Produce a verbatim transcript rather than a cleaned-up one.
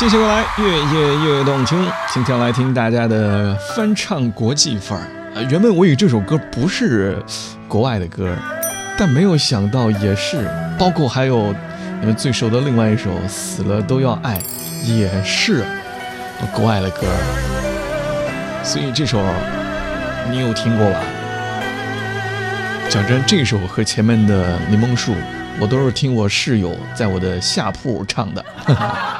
谢谢过来，越夜越动听。今天来听大家的翻唱国际范儿。呃，原本我以为这首歌不是国外的歌，但没有想到也是。包括还有你们最熟的另外一首《死了都要爱》，也是国外的歌。所以这首你有听过吧？讲真，这首和前面的《柠檬树》，我都是听我室友在我的下铺唱的。